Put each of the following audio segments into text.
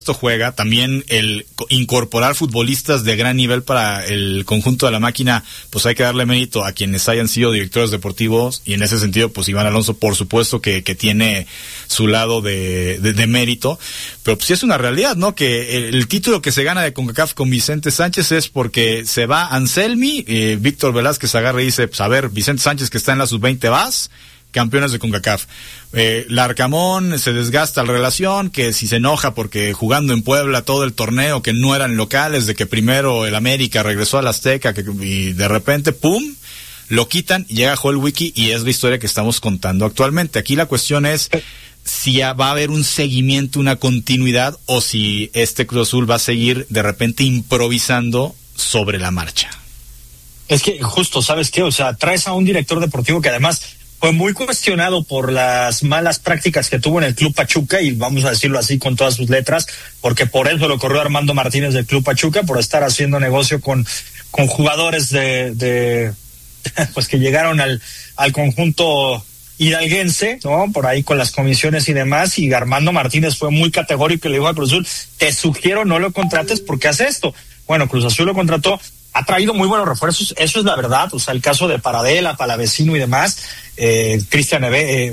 esto juega, también el incorporar futbolistas de gran nivel para el conjunto de la máquina, pues hay que darle mérito a quienes hayan sido directores deportivos, y en ese sentido, pues Iván Alonso, por supuesto que tiene su lado de mérito, pero pues sí es una realidad, ¿no? Que el título que se gana de CONCACAF con Vicente Sánchez es porque se va Anselmi, Víctor Velázquez agarra y dice, pues a ver, Vicente Sánchez que está en la sub-20 vas, campeones de CONCACAF. Larcamón se desgasta la relación, que si se enoja porque jugando en Puebla todo el torneo que no eran locales, de que primero el América regresó al Azteca y de repente ¡pum!, lo quitan y llega Joel Wiki, y es la historia que estamos contando actualmente. Aquí la cuestión es si va a haber un seguimiento, una continuidad, o si este Cruz Azul va a seguir de repente improvisando sobre la marcha. Es que justo, ¿sabes qué? O sea, traes a un director deportivo que además fue muy cuestionado por las malas prácticas que tuvo en el Club Pachuca, y vamos a decirlo así con todas sus letras, porque por eso lo corrió Armando Martínez del Club Pachuca, por estar haciendo negocio con jugadores de pues que llegaron al conjunto hidalguense, ¿no? Por ahí con las comisiones y demás, y Armando Martínez fue muy categórico y le dijo a Cruz Azul, te sugiero no lo contrates porque hace esto. Bueno, Cruz Azul lo contrató, ha traído muy buenos refuerzos, eso es la verdad. O sea, el caso de Paradela, Palavecino y demás, Cristian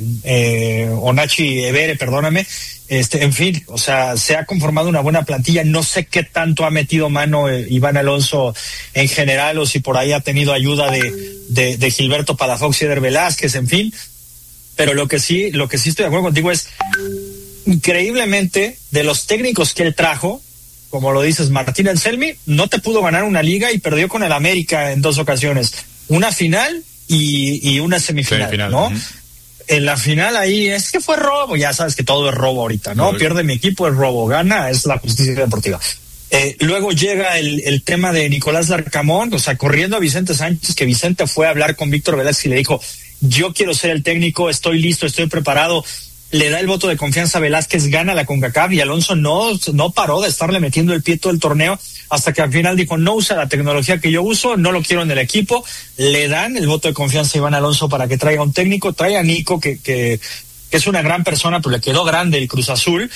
Onachi Evere, perdóname, en fin, o sea, se ha conformado una buena plantilla. No sé qué tanto ha metido mano Iván Alonso en general, o si por ahí ha tenido ayuda de Gilberto Palafox y Eder Velázquez, en fin, pero lo que sí estoy de acuerdo contigo es, increíblemente, de los técnicos que él trajo, como lo dices, Martín Anselmi no te pudo ganar una liga y perdió con el América en 2 ocasiones, una final y una semifinal, ¿no? Uh-huh. En la final ahí es que fue robo, ya sabes que todo es robo ahorita, ¿no? Uh-huh. Pierde mi equipo, es robo, gana, es la justicia deportiva. Luego llega el tema de Nicolás Larcamón, o sea, corriendo a Vicente Sánchez, que Vicente fue a hablar con Víctor Velázquez y le dijo, yo quiero ser el técnico, estoy listo, estoy preparado. Le da el voto de confianza a Velázquez, gana la CONCACAF, y Alonso no paró de estarle metiendo el pie todo el torneo, hasta que al final dijo, no usa la tecnología que yo uso, no lo quiero en el equipo. Le dan el voto de confianza a Iván Alonso para que traiga un técnico, trae a Nico, que es una gran persona, pero le quedó grande el Cruz Azul,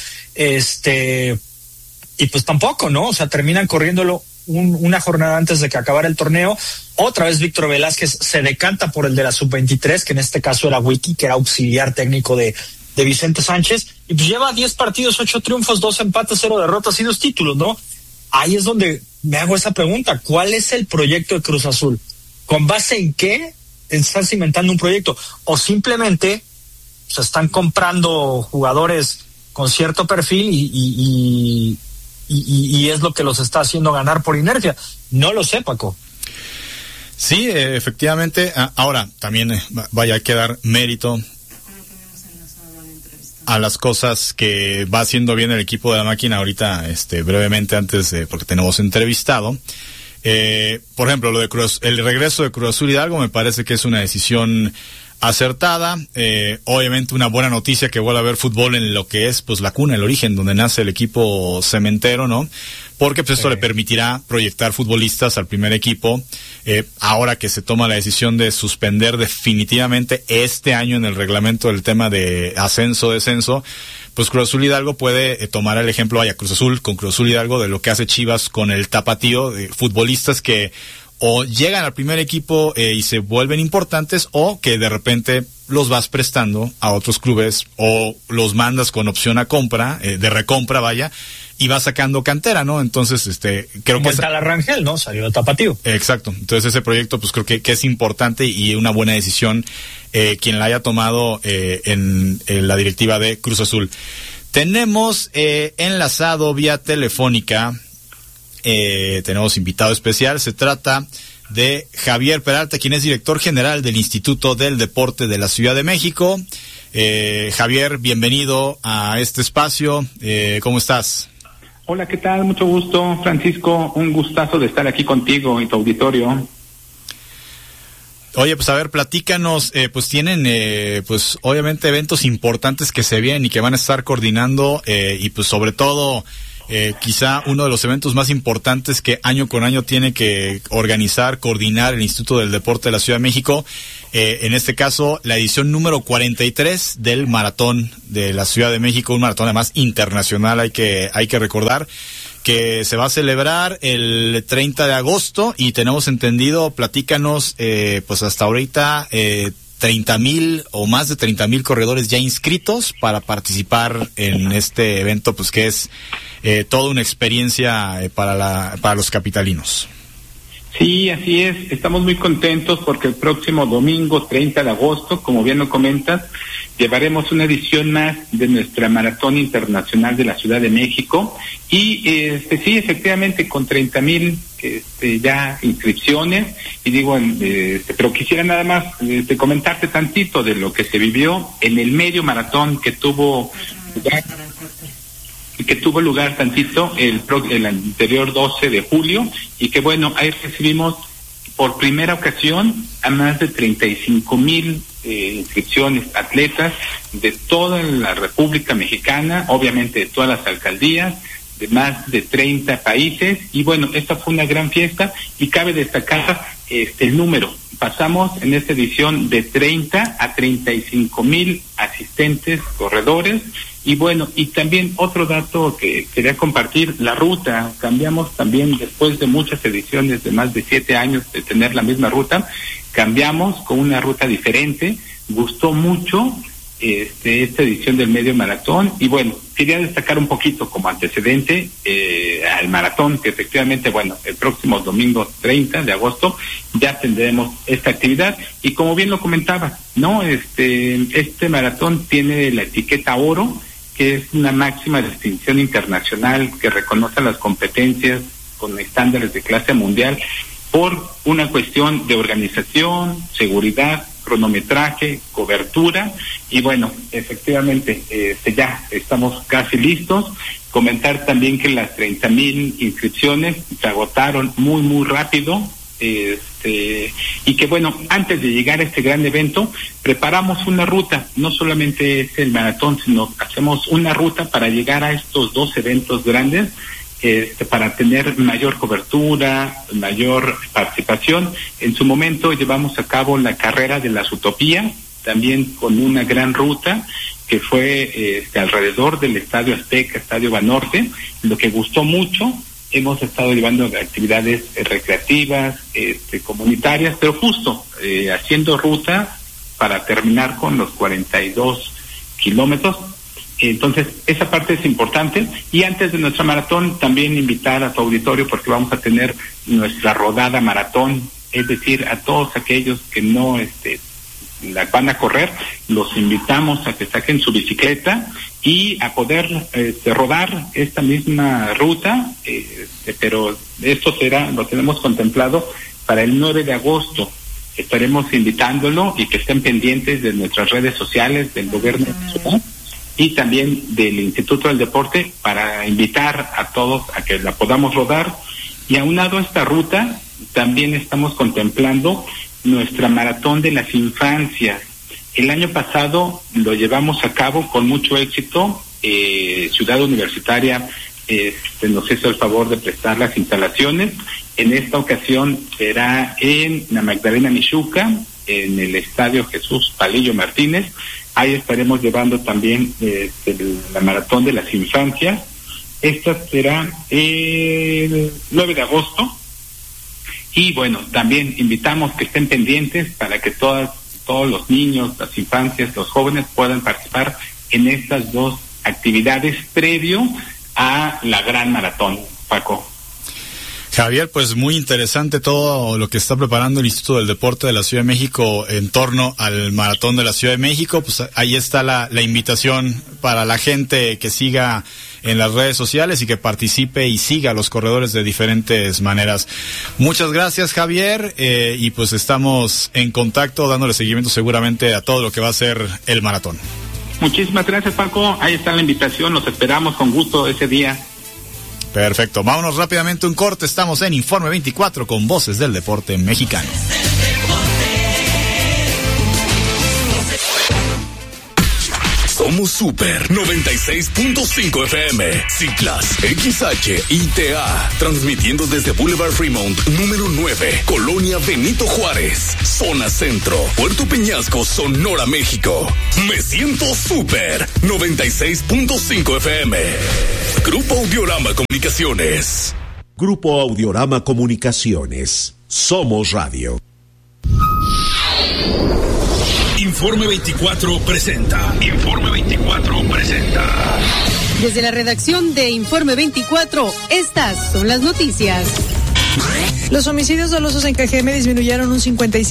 y pues tampoco, ¿no? O sea, terminan corriéndolo una jornada antes de que acabara el torneo. Otra vez Víctor Velázquez se decanta por el de la sub-23, que en este caso era Wiki, que era auxiliar técnico de Vicente Sánchez, y pues lleva 10 partidos, 8 triunfos, 2 empates, 0 derrotas y 2 títulos, ¿no? Ahí es donde me hago esa pregunta, ¿cuál es el proyecto de Cruz Azul? ¿Con base en qué están cimentando un proyecto? ¿O simplemente se están comprando jugadores con cierto perfil y es lo que los está haciendo ganar por inercia? No lo sé, Paco. Sí, efectivamente. Ahora, también hay que dar mérito a las cosas que va haciendo bien el equipo de la máquina ahorita, brevemente antes porque tenemos entrevistado. Por ejemplo, el regreso de Cruz Azul Hidalgo me parece que es una decisión acertada. Obviamente una buena noticia que vuelva a haber fútbol en lo que es pues la cuna, el origen donde nace el equipo cementero, ¿no? Porque pues esto le permitirá proyectar futbolistas al primer equipo. Ahora que se toma la decisión de suspender definitivamente este año en el reglamento el tema de ascenso-descenso, pues Cruz Azul Hidalgo puede tomar el ejemplo, Cruz Azul con Cruz Azul Hidalgo, de lo que hace Chivas con el Tapatío, futbolistas que o llegan al primer equipo y se vuelven importantes, o que de repente los vas prestando a otros clubes o los mandas con opción a compra, de recompra, y vas sacando cantera, ¿no? Entonces, creo como que... Como el Rangel, ¿no? Salió de Tapatío. Exacto. Entonces ese proyecto, pues creo que es importante y una buena decisión quien la haya tomado en la directiva de Cruz Azul. Tenemos enlazado vía telefónica, tenemos invitado especial, se trata de Javier Peralta, quien es director general del Instituto del Deporte de la Ciudad de México. Javier, bienvenido a este espacio. ¿Cómo estás? Hola, ¿qué tal? Mucho gusto, Francisco. Un gustazo de estar aquí contigo y tu auditorio. Oye, pues a ver, platícanos, pues tienen, pues obviamente eventos importantes que se vienen y que van a estar coordinando, y pues sobre todo, quizá uno de los eventos más importantes que año con año tiene que organizar, coordinar el Instituto del Deporte de la Ciudad de México, en este caso la edición número 43 del Maratón de la Ciudad de México, un maratón además internacional, hay que recordar, que se va a celebrar el 30 de agosto y tenemos entendido, platícanos, pues hasta ahorita 30,000 o más de 30,000 corredores ya inscritos para participar en este evento, pues que es toda una experiencia para los capitalinos. Sí, así es. Estamos muy contentos porque el próximo domingo 30 de agosto, como bien lo comentas, llevaremos una edición más de nuestra Maratón Internacional de la Ciudad de México y sí, efectivamente, con 30,000 ya inscripciones, y digo, pero quisiera nada más comentarte tantito de lo que se vivió en el medio maratón que tuvo lugar tantito el anterior 12 de julio, y que bueno, ahí recibimos por primera ocasión a más de 35,000 inscripciones, atletas de toda la República Mexicana, obviamente de todas las alcaldías, de más de 30 países, y bueno, esta fue una gran fiesta, y cabe destacar el número. Pasamos en esta edición de 30 a 35,000 asistentes, corredores. Y bueno, y también otro dato que quería compartir, la ruta, cambiamos también después de muchas ediciones de más de 7 años de tener la misma ruta, cambiamos con una ruta diferente, gustó mucho esta edición del medio maratón, y bueno, quería destacar un poquito como antecedente al maratón, que efectivamente, bueno, el próximo domingo 30 de agosto ya tendremos esta actividad, y como bien lo comentaba, ¿no? Este maratón tiene la etiqueta oro, que es una máxima distinción internacional que reconoce las competencias con estándares de clase mundial por una cuestión de organización, seguridad, cronometraje, cobertura, y bueno, efectivamente ya estamos casi listos. Comentar también que las 30,000 inscripciones se agotaron muy rápido, y que bueno, antes de llegar a este gran evento preparamos una ruta, no solamente es el maratón, sino hacemos una ruta para llegar a estos dos eventos grandes, para tener mayor cobertura, mayor participación. En su momento llevamos a cabo la carrera de las utopías, también con una gran ruta que fue alrededor del Estadio Azteca, Estadio Banorte, lo que gustó mucho. Hemos estado llevando actividades recreativas, comunitarias, pero justo haciendo ruta para terminar con los 42 kilómetros. Entonces, esa parte es importante. Y antes de nuestra maratón, también invitar a tu auditorio, porque vamos a tener nuestra rodada maratón, es decir, a todos aquellos que no la van a correr, los invitamos a que saquen su bicicleta y a poder rodar esta misma ruta, pero esto lo tenemos contemplado para el 9 de agosto. Estaremos invitándolo, y que estén pendientes de nuestras redes sociales del gobierno nacional y también del Instituto del Deporte, para invitar a todos a que la podamos rodar. Y aunado a esta ruta, también estamos contemplando nuestra maratón de las infancias. El año pasado lo llevamos a cabo con mucho éxito. Ciudad Universitaria nos hizo el favor de prestar las instalaciones. En esta ocasión será en la Magdalena Mixhuca, en el Estadio Jesús Palillo Martínez. Ahí estaremos llevando también la maratón de las infancias. Esta será el 9 de agosto. Y bueno, también invitamos que estén pendientes para que todos los niños, las infancias, los jóvenes puedan participar en estas dos actividades previo a la gran maratón, Paco. Javier, pues muy interesante todo lo que está preparando el Instituto del Deporte de la Ciudad de México en torno al Maratón de la Ciudad de México. Pues ahí está la invitación para la gente que siga en las redes sociales y que participe y siga a los corredores de diferentes maneras. Muchas gracias, Javier, y pues estamos en contacto dándole seguimiento seguramente a todo lo que va a ser el maratón. Muchísimas gracias, Paco. Ahí está la invitación, los esperamos con gusto ese día. Perfecto, vámonos rápidamente a un corte. Estamos en Informe 24 con Voces del Deporte Mexicano. Somos Super 96.5 FM, Ciclas, XHITA, transmitiendo desde Boulevard Fremont, número 9, Colonia Benito Juárez, zona centro, Puerto Peñasco, Sonora, México. Me siento Super 96.5 FM. Grupo Audiorama Comunicaciones. Grupo Audiorama Comunicaciones. Somos Radio. Informe 24 presenta. Informe 24 presenta. Desde la redacción de Informe 24, estas son las noticias. Los homicidios dolosos en Cajeme disminuyeron un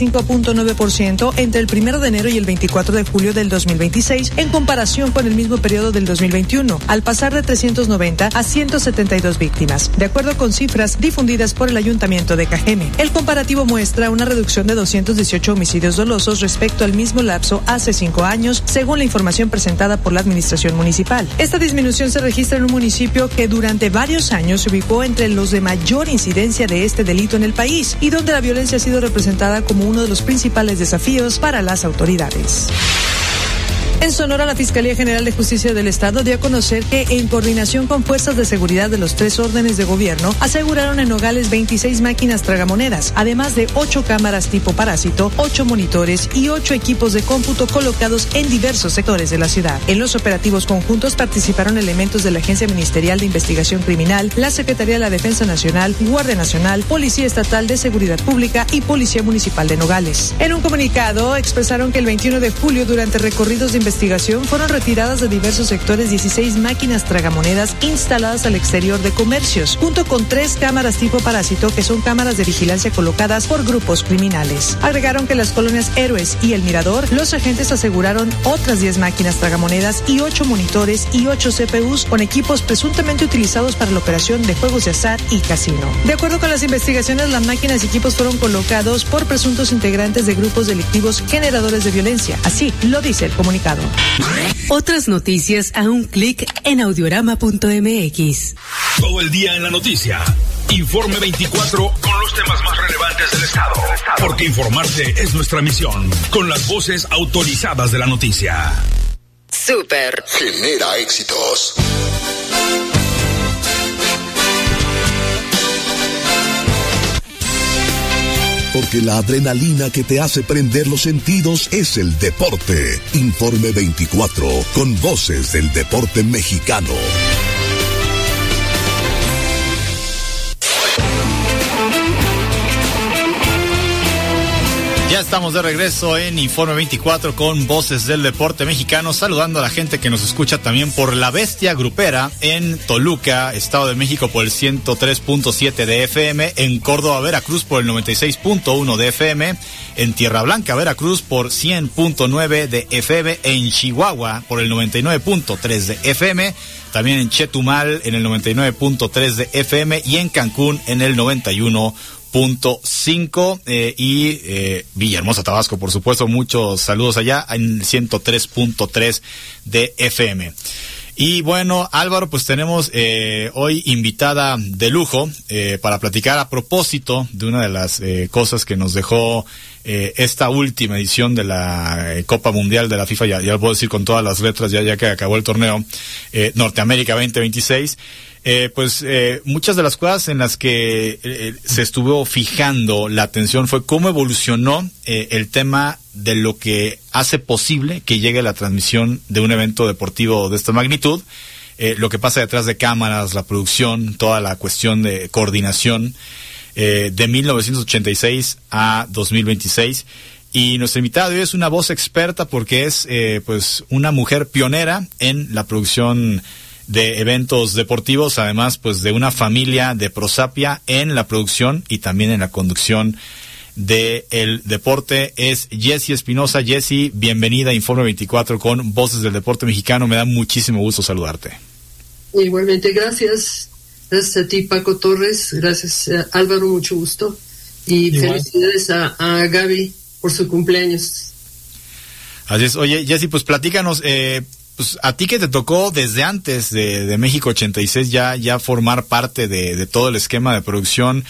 55.9% entre el 1 de enero y el 24 de julio del 2026 en comparación con el mismo periodo del 2021, al pasar de 390 a 172 víctimas, de acuerdo con cifras difundidas por el Ayuntamiento de Cajeme. El comparativo muestra una reducción de 218 homicidios dolosos respecto al mismo lapso hace 5 años, según la información presentada por la Administración Municipal. Esta disminución se registra en un municipio que durante varios años se ubicó entre los de mayor incidencia de este delito en el país y donde la violencia ha sido representada como uno de los principales desafíos para las autoridades. En Sonora, la Fiscalía General de Justicia del Estado dio a conocer que, en coordinación con fuerzas de seguridad de los 3 órdenes de gobierno, aseguraron en Nogales 26 máquinas tragamonedas, además de 8 cámaras tipo parásito, 8 monitores y 8 equipos de cómputo colocados en diversos sectores de la ciudad. En los operativos conjuntos participaron elementos de la Agencia Ministerial de Investigación Criminal, la Secretaría de la Defensa Nacional, Guardia Nacional, Policía Estatal de Seguridad Pública y Policía Municipal de Nogales. En un comunicado, expresaron que el 21 de julio, durante recorridos de investigación, fueron retiradas de diversos sectores 16 máquinas tragamonedas instaladas al exterior de comercios, junto con 3 cámaras tipo parásito, que son cámaras de vigilancia colocadas por grupos criminales. Agregaron que en las colonias Héroes y El Mirador, los agentes aseguraron otras 10 máquinas tragamonedas y 8 monitores y 8 CPUs con equipos presuntamente utilizados para la operación de juegos de azar y casino. De acuerdo con las investigaciones, las máquinas y equipos fueron colocados por presuntos integrantes de grupos delictivos generadores de violencia. Así lo dice el comunicado. Otras noticias a un clic en audiorama.mx. Todo el día en la noticia. Informe 24 con los temas más relevantes del Estado. Porque informarte es nuestra misión. Con las voces autorizadas de la noticia. Super. Genera éxitos. Porque la adrenalina que te hace prender los sentidos es el deporte. Informe 24, con voces del deporte mexicano. Ya estamos de regreso en Informe 24 con voces del deporte mexicano, saludando a la gente que nos escucha también por La Bestia Grupera en Toluca, Estado de México, por el 103.7 de FM, en Córdoba, Veracruz, por el 96.1 de FM, en Tierra Blanca, Veracruz, por 100.9 de FM, en Chihuahua, por el 99.3 de FM, también en Chetumal, en el 99.3 de FM, y en Cancún, en el 91.5 y Villahermosa, Tabasco, por supuesto. Muchos saludos allá en 103.3 de FM. Y bueno, Álvaro, pues tenemos hoy invitada de lujo para platicar a propósito de una de las cosas que nos dejó esta última edición de la Copa Mundial de la FIFA, ya lo puedo decir con todas las letras, ya que acabó el torneo, Norteamérica 2026. Muchas de las cosas en las que se estuvo fijando la atención fue cómo evolucionó el tema de lo que hace posible que llegue la transmisión de un evento deportivo de esta magnitud, lo que pasa detrás de cámaras, la producción, toda la cuestión de coordinación de 1986 a 2026. Y nuestra invitada de hoy es una voz experta porque es una mujer pionera en la producción de eventos deportivos, además pues de una familia de prosapia en la producción y también en la conducción del deporte. Es Jessie Espinosa. Jessie, bienvenida a Informe 24 con Voces del Deporte Mexicano. Me da muchísimo gusto saludarte. Igualmente, gracias. Gracias a ti, Paco Torres. Gracias, Álvaro, mucho gusto. Y igual. Felicidades a Gaby por su cumpleaños. Así es. Oye, Jessie, pues platícanos, pues a ti que te tocó desde antes de México 86 ya formar parte de todo el esquema de producción,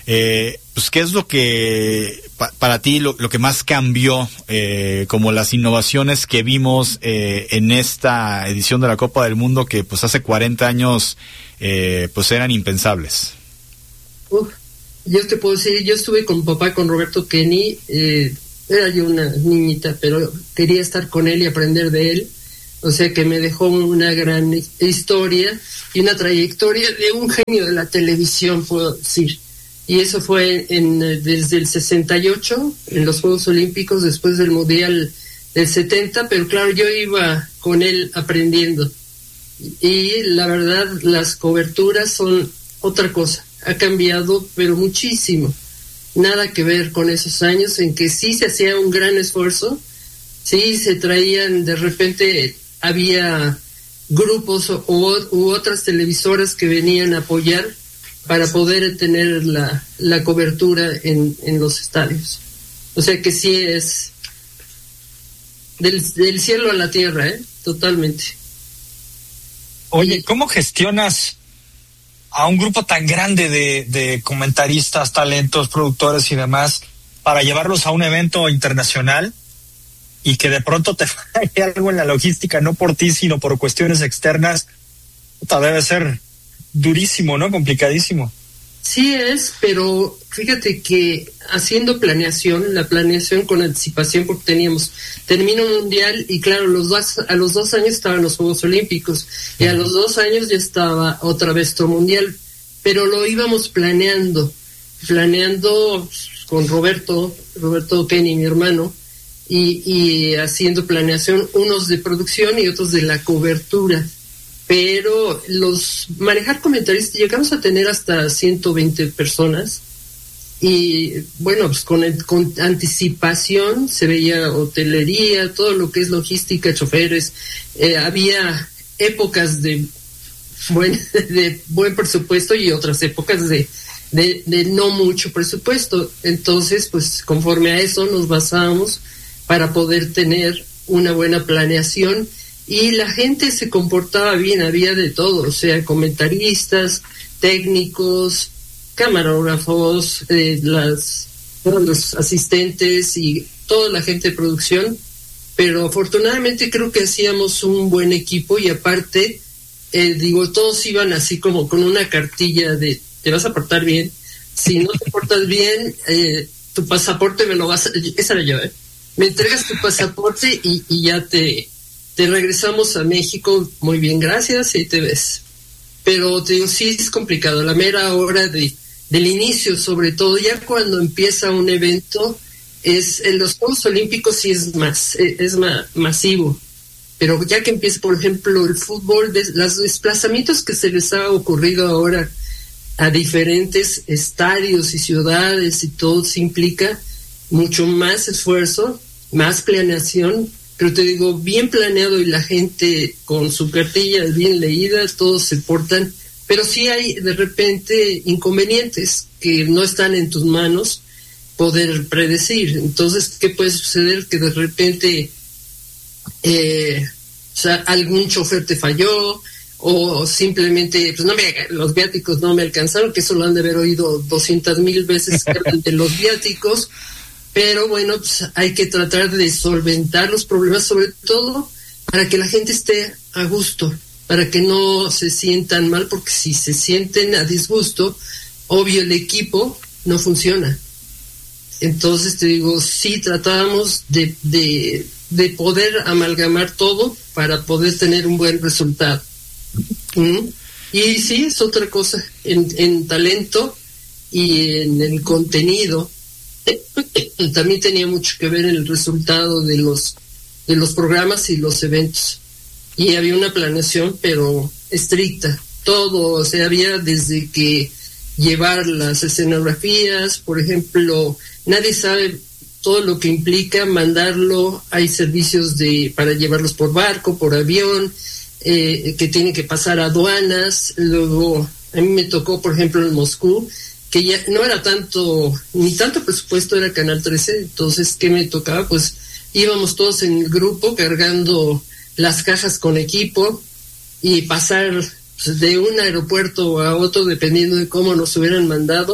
pues qué es lo que para ti lo que más cambió, como las innovaciones que vimos en esta edición de la Copa del Mundo, que pues hace 40 años pues eran impensables. Yo te puedo decir, yo estuve con papá, con Roberto Kenny, era yo una niñita, pero quería estar con él y aprender de él. O sea que me dejó una gran historia y una trayectoria de un genio de la televisión, puedo decir. Y eso fue desde el 68, en los Juegos Olímpicos, después del Mundial del 70, pero claro, yo iba con él aprendiendo. Y la verdad, las coberturas son otra cosa. Ha cambiado, pero muchísimo. Nada que ver con esos años en que sí se hacía un gran esfuerzo, sí se traían, de repente había grupos u otras televisoras que venían a apoyar para poder tener la cobertura en los estadios. O sea que sí es del cielo a la tierra, totalmente. Oye, ¿cómo gestionas a un grupo tan grande de comentaristas, talentos, productores y demás para llevarlos a un evento internacional y que de pronto te falle algo en la logística, no por ti, sino por cuestiones externas? Debe ser durísimo, ¿no? Complicadísimo. Sí es, pero fíjate que haciendo la planeación con anticipación, porque termina un mundial y claro, a los 2 años estaban los Juegos Olímpicos y a los 2 años ya estaba otra vez otro mundial, pero lo íbamos planeando con Roberto Kenny, mi hermano, y haciendo planeación, unos de producción y otros de la cobertura. Pero manejar comentaristas, llegamos a tener hasta 120 personas y bueno, pues con anticipación se veía hotelería, todo lo que es logística, choferes, había épocas de buen presupuesto y otras épocas de no mucho presupuesto. Entonces, pues conforme a eso nos basábamos para poder tener una buena planeación. Y la gente se comportaba bien, había de todo, o sea, comentaristas, técnicos, camarógrafos, los asistentes y toda la gente de producción, pero afortunadamente creo que hacíamos un buen equipo y aparte, todos iban así como con una cartilla de te vas a portar bien, si no te portas bien, tu pasaporte me lo vas a... Esa era yo, me entregas tu pasaporte y ya te regresamos a México, muy bien, gracias, y te ves. Pero te digo, sí es complicado, la mera hora del inicio, sobre todo, ya cuando empieza un evento, en los Juegos Olímpicos sí es masivo, pero ya que empieza, por ejemplo, el fútbol, los desplazamientos que se les ha ocurrido ahora a diferentes estadios y ciudades y todo, se implica mucho más esfuerzo, más planeación. Pero te digo, bien planeado y la gente con su cartilla bien leída, todos se portan, pero sí hay de repente inconvenientes que no están en tus manos poder predecir. Entonces, ¿qué puede suceder? Que de repente algún chofer te falló o simplemente pues los viáticos no me alcanzaron, que eso lo han de haber oído 200,000 veces de los viáticos. Pero bueno, pues hay que tratar de solventar los problemas, sobre todo para que la gente esté a gusto, para que no se sientan mal, porque si se sienten a disgusto, obvio el equipo no funciona. Entonces te digo, sí tratábamos de poder amalgamar todo para poder tener un buen resultado. Y sí, es otra cosa, en talento y en el contenido. También tenía mucho que ver el resultado de los programas y los eventos, y había una planeación pero estricta, todo, o sea, había desde que llevar las escenografías, por ejemplo, nadie sabe todo lo que implica mandarlo, hay servicios para llevarlos por barco, por avión, que tienen que pasar aduanas. Luego a mí me tocó, por ejemplo, en Moscú, que ya no era ni tanto presupuesto, era Canal 13, entonces, ¿qué me tocaba? Pues íbamos todos en el grupo cargando las cajas con equipo y pasar pues, de un aeropuerto a otro, dependiendo de cómo nos hubieran mandado,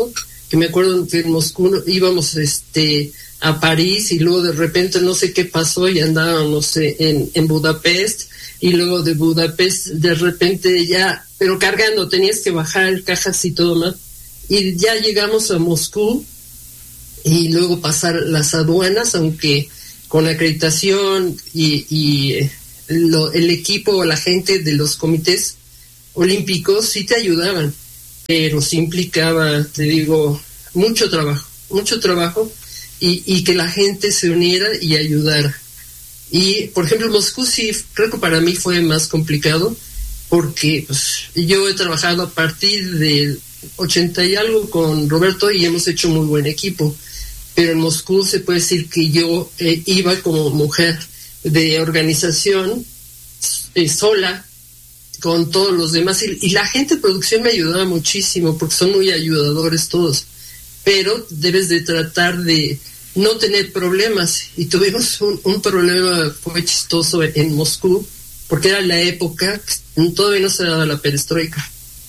que me acuerdo que en Moscú íbamos a París y luego de repente no sé qué pasó y andábamos en Budapest, y luego de Budapest de repente ya, pero cargando, tenías que bajar cajas y todo más, y ya llegamos a Moscú y luego pasar las aduanas, aunque con acreditación y el equipo o la gente de los comités olímpicos sí te ayudaban, pero sí implicaba, te digo, mucho trabajo y que la gente se uniera y ayudara. Y por ejemplo Moscú sí creo que para mí fue más complicado, porque pues, yo he trabajado a partir del 80 y algo con Roberto y hemos hecho muy buen equipo, pero en Moscú se puede decir que yo iba como mujer de organización sola con todos los demás, y la gente de producción me ayudaba muchísimo porque son muy ayudadores todos, pero debes de tratar de no tener problemas, y tuvimos un problema, fue chistoso en Moscú, porque era la época, todavía no se daba la perestroika.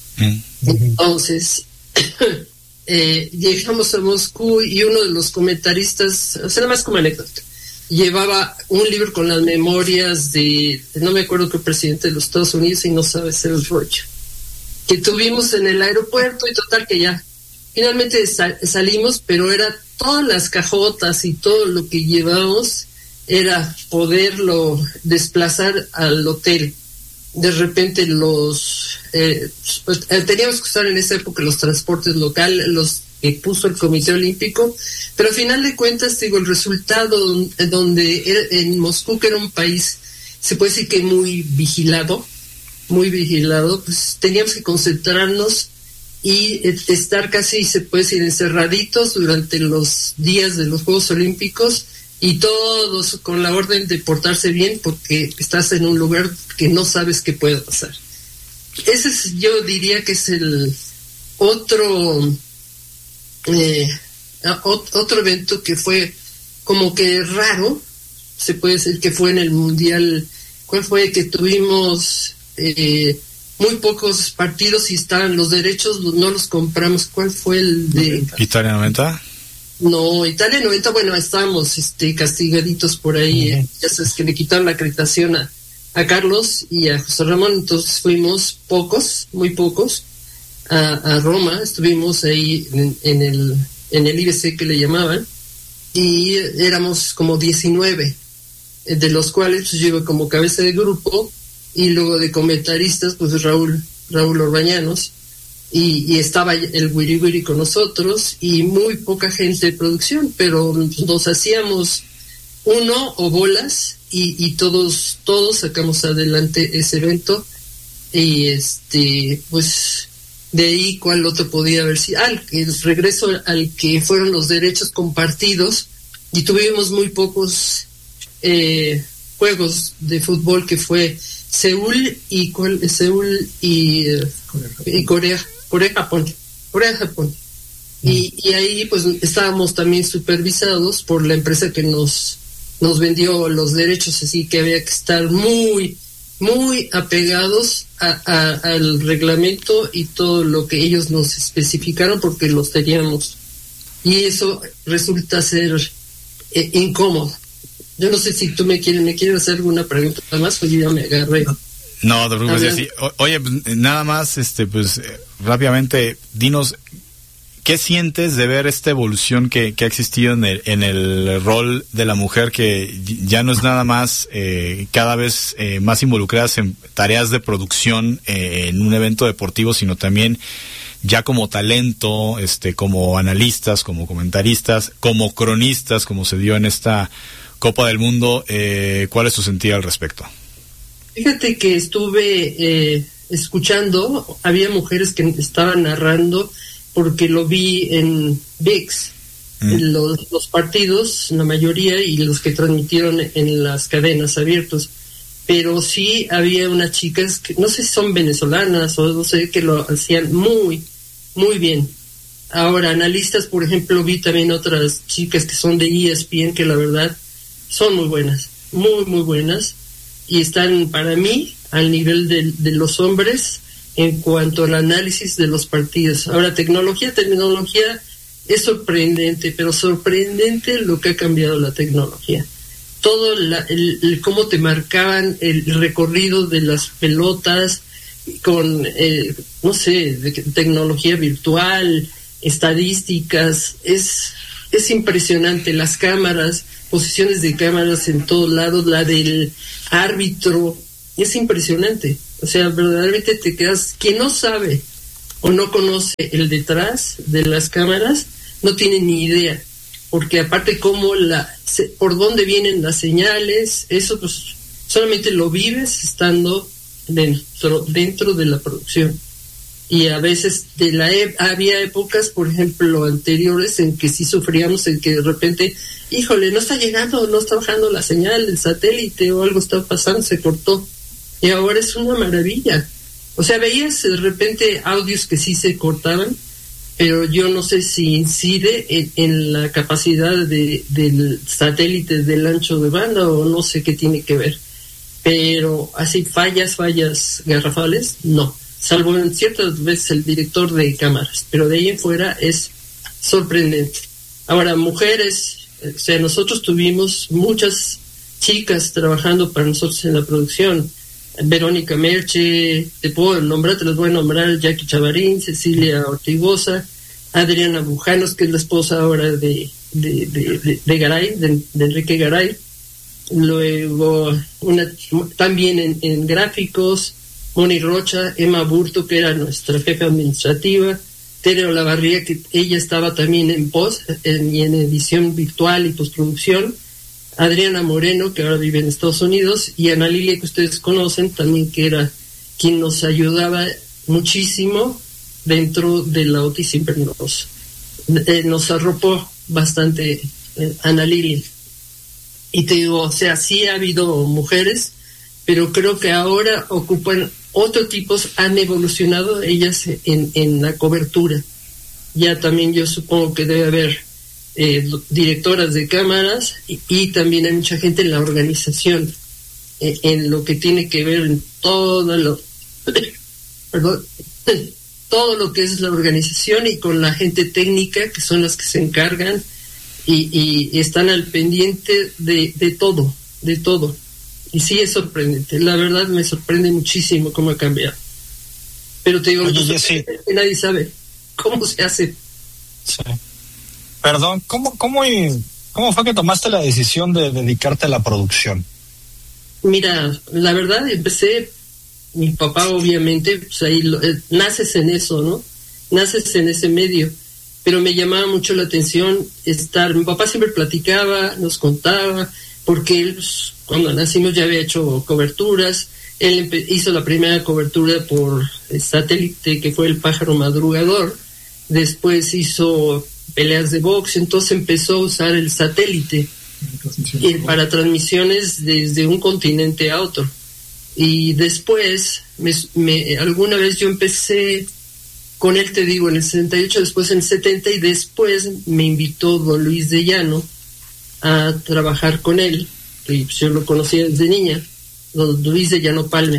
Entonces llegamos a Moscú y uno de los comentaristas, o sea, nada más como anécdota, llevaba un libro con las memorias de, no me acuerdo qué presidente de los Estados Unidos, y no sabe ser el rollo, que tuvimos en el aeropuerto, y total que ya, finalmente salimos, pero era todas las cajotas y todo lo que llevábamos era poderlo desplazar al hotel. De repente teníamos que usar en esa época los transportes locales, los que puso el Comité Olímpico, pero al final de cuentas, digo, el resultado donde en Moscú, que era un país, se puede decir que muy vigilado, pues teníamos que concentrarnos y estar casi, se puede decir, encerraditos durante los días de los Juegos Olímpicos, y todos con la orden de portarse bien porque estás en un lugar que no sabes qué puede pasar. Ese es, yo diría que es el otro evento que fue como que raro, se puede decir que fue en el Mundial. ¿Cuál fue? Que tuvimos muy pocos partidos y estaban los derechos, no los compramos. ¿Cuál fue el de Italia 90? No, Italia 90, bueno, estábamos castigaditos por ahí, ya sabes que le quitaron la acreditación a Carlos y a José Ramón, entonces fuimos muy pocos, a Roma, estuvimos ahí en el IBC que le llamaban, y éramos como 19, de los cuales pues, yo iba como cabeza de grupo, y luego de comentaristas, pues Raúl Orbañanos, y estaba el Wiri Wiri con nosotros, y muy poca gente de producción, pero nos hacíamos uno o bolas, y todos sacamos adelante ese evento, y pues de ahí cuál otro podía haber sido, el regreso al que fueron los derechos compartidos, y tuvimos muy pocos juegos de fútbol, que fue Seúl y Corea-Japón. Y ahí pues estábamos también supervisados por la empresa que nos vendió los derechos, así que había que estar muy apegados al reglamento y todo lo que ellos nos especificaron, porque los teníamos, y eso resulta ser incómodo. Yo no sé si tú me quieres hacer alguna pregunta más, o yo ya me agarré. No, te preocupes, sí. Oye, nada más, pues rápidamente, dinos, ¿qué sientes de ver esta evolución que ha existido en el rol de la mujer, que ya no es nada más cada vez más involucradas en tareas de producción en un evento deportivo, sino también ya como talento, como analistas, como comentaristas, como cronistas, como se dio en esta Copa del Mundo? ¿Cuál es tu sentido al respecto? Fíjate que estuve escuchando, había mujeres que estaban narrando, porque lo vi en ViX, los partidos, la mayoría, y los que transmitieron en las cadenas abiertas, pero sí había unas chicas que no sé si son venezolanas o no sé, que lo hacían muy bien. Ahora, analistas, por ejemplo, vi también otras chicas que son de ESPN, que la verdad son muy buenas, muy buenas, y están para mí al nivel de los hombres en cuanto al análisis de los partidos. Ahora, tecnología, es sorprendente, pero sorprendente lo que ha cambiado la tecnología. Todo el cómo te marcaban el recorrido de las pelotas con, no sé, tecnología virtual, estadísticas, es impresionante. Las cámaras, posiciones de cámaras en todos lados, la del árbitro, es impresionante. O sea, verdaderamente te quedas, quien no sabe o no conoce el detrás de las cámaras, no tiene ni idea, porque aparte cómo por dónde vienen las señales, eso pues solamente lo vives estando dentro de la producción. Y a veces había épocas, por ejemplo, anteriores en que sí sufríamos, en que de repente, híjole, no está llegando, no está bajando la señal del satélite o algo está pasando, se cortó. Y ahora es una maravilla. O sea, veías de repente audios que sí se cortaban, pero yo no sé si incide en la capacidad del satélite del ancho de banda o no sé qué tiene que ver. Pero así fallas garrafales, no. Salvo en ciertas veces el director de cámaras, pero de ahí en fuera es sorprendente. Ahora, mujeres, o sea, nosotros tuvimos muchas chicas trabajando para nosotros en la producción. Verónica Merche, te les voy a nombrar, Jackie Chavarín, Cecilia Ortigosa, Adriana Bujanos, que es la esposa ahora de Garay, de Enrique Garay. Luego, también en gráficos, Moni Rocha, Emma Burto, que era nuestra jefa administrativa, Tere Olavarría, que ella estaba también en y en edición virtual y postproducción, Adriana Moreno, que ahora vive en Estados Unidos, y Ana Lilia, que ustedes conocen también, que era quien nos ayudaba muchísimo dentro de la Otis Invernosa. Nos arropó bastante Ana Lilia. Y te digo, o sea, sí ha habido mujeres, pero creo que ahora ocupan otros tipos, han evolucionado ellas en la cobertura. Ya también yo supongo que debe haber directoras de cámaras y también hay mucha gente en la organización, en lo que tiene que ver en todo lo que es la organización y con la gente técnica, que son las que se encargan y están al pendiente de todo. Y sí es sorprendente, la verdad me sorprende muchísimo cómo ha cambiado. Pero te digo, que nadie sabe cómo se hace. Sí. Perdón, ¿cómo fue que tomaste la decisión de dedicarte a la producción? Mira, la verdad empecé, mi papá obviamente, pues ahí naces en eso, ¿no? Naces en ese medio, pero me llamaba mucho la atención mi papá siempre platicaba, nos contaba, porque él, pues, cuando nacimos ya había hecho coberturas, él hizo la primera cobertura por satélite, que fue el Pájaro Madrugador, después hizo peleas de box, entonces empezó a usar el satélite para transmisiones desde un continente a otro. Y después, alguna vez yo empecé con él, te digo, en el 68, después en el 70, y después me invitó don Luis de Llano a trabajar con él, y pues yo lo conocía desde niña, don Luis de Llano Palmer.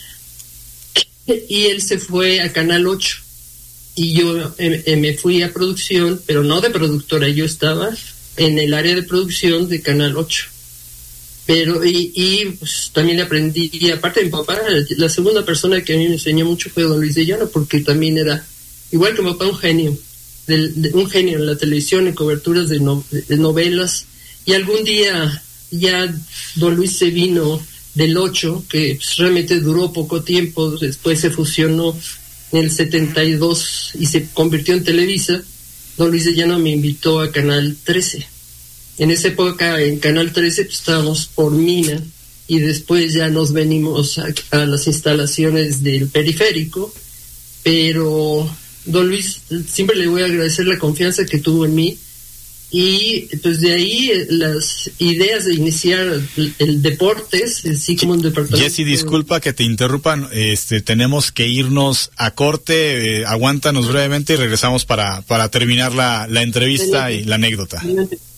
Y él se fue a Canal 8. Y yo me fui a producción, pero no de productora, yo estaba en el área de producción de Canal 8. Pero, y pues también le aprendí, y aparte de mi papá, la segunda persona que a mí me enseñó mucho fue don Luis de Llano, porque también era, igual que mi papá, un genio en la televisión, en coberturas de novelas. Y algún día ya don Luis se vino del 8, que pues realmente duró poco tiempo, después se fusionó en el 72 y se convirtió en Televisa. Don Luis de Llano me invitó a Canal 13. En esa época en Canal 13 pues, estábamos por Mina, y después ya nos venimos a las instalaciones del Periférico, pero don Luis, siempre le voy a agradecer la confianza que tuvo en mí, y pues de ahí las ideas de iniciar el deportes, así como un departamento. Jessy, disculpa que te interrumpan, tenemos que irnos a corte, aguántanos brevemente y regresamos para terminar la entrevista y la anécdota.